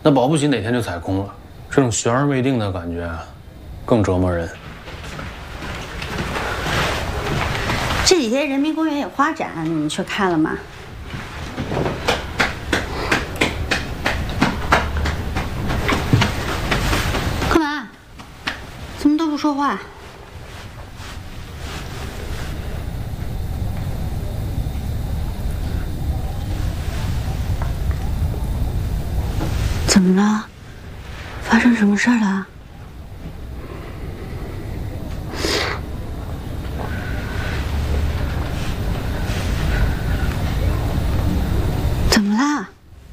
那保不齐哪天就踩空了，这种悬而未定的感觉更折磨人。 这几天人民公园有花展，你们去看了吗？干嘛？怎么都不说话？怎么了？发生什么事了？